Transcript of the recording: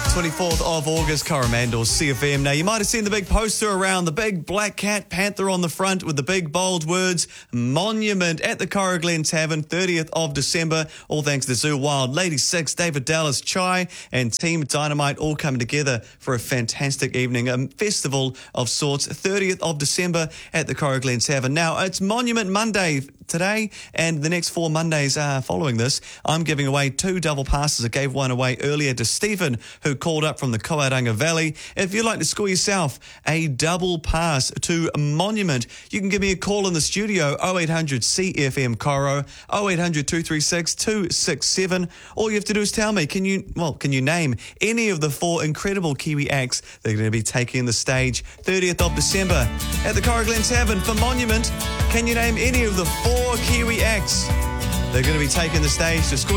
24th of August, Coromandel, CFM. Now, you might have seen the big poster around, the big black cat panther on the front with the big bold words, Monument at the Cora Glen Tavern, 30th of December. All thanks to Zoo Wild, Lady Six, David Dallas, Chai, and Team Dynamite all coming together for a fantastic evening, a festival of sorts, 30th of December at the Cora Glen Tavern. Now, it's Monument Monday today, and the next 4 Mondays following this, I'm giving away 2 double passes. I gave one away earlier to Stephen, who called up from the Koaranga Valley. If you'd like to score yourself a double pass to Monument, you can give me a call in the studio, 0800 CFM Coro, 0800 236 267. All you have to do is tell me, can you name any of the 4 incredible Kiwi acts that are going to be taking the stage 30th of December at the Cora Glen Tavern for Monument? Can you name any of the 4 Kiwi acts that are going to be taking the stage to score